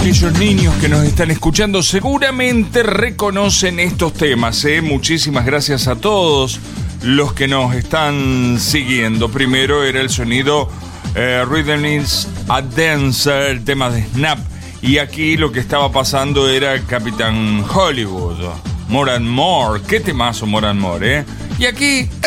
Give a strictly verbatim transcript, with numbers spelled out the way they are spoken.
Aquellos niños que nos están escuchando seguramente reconocen estos temas, ¿eh? Muchísimas gracias a todos los que nos están siguiendo. Primero era el sonido eh, Rhythm is a Dancer, el tema de Snap. Y aquí lo que estaba pasando era Capitán Hollywood, More and More. Qué temazo More and More, ¿eh? Y aquí